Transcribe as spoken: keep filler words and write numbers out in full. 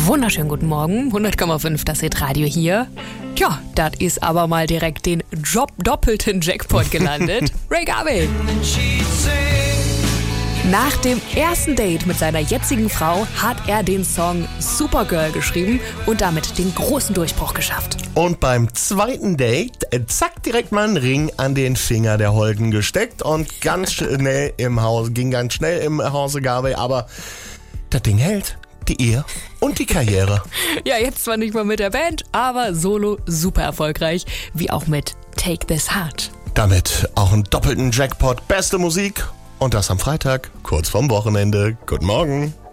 Wunderschönen guten Morgen, hundert Komma fünf, das Hit-Radio hier. Tja, das ist aber mal direkt den Job doppelten Jackpot gelandet. Ray Garvey. Nach dem ersten Date mit seiner jetzigen Frau hat er den Song Supergirl geschrieben und damit den großen Durchbruch geschafft. Und beim zweiten Date, äh, zack, direkt mal einen Ring an den Finger der Holden gesteckt und ganz schnell im Haus, ging ganz schnell im Hause Garvey, aber das Ding hält. Die Ehe und die Karriere. Ja, jetzt zwar nicht mal mit der Band, aber solo super erfolgreich, wie auch mit Take This Heart. Damit auch einen doppelten Jackpot, beste Musik und das am Freitag, kurz vorm Wochenende. Guten Morgen.